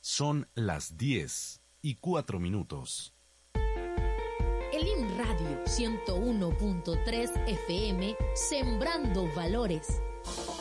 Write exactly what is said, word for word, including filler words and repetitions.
Son las diez y cuatro minutos. El I N Radio ciento uno punto tres F M, sembrando valores.